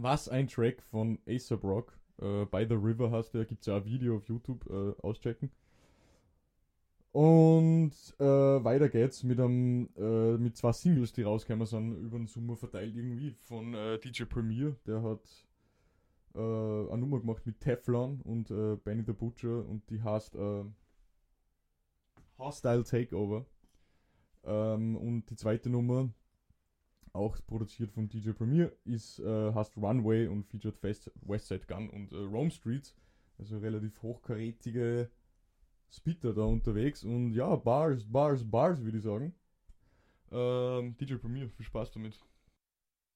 Was ein Track von A$AP Rock. By the River heißt der, gibt's ja ein Video auf YouTube, auschecken. Und weiter geht's mit zwei Singles, die rausgekommen sind, über den Sommer verteilt irgendwie, von DJ Premier. Der hat eine Nummer gemacht mit Teflon und Benny the Butcher und die heißt Hostile Takeover. Und die zweite Nummer, auch produziert von DJ Premier, heißt Runway und featured Westside Gun und Rome Streets. Also relativ hochkarätige Spitter da unterwegs und ja, Bars, Bars, Bars würde ich sagen. DJ Premier, viel Spaß damit.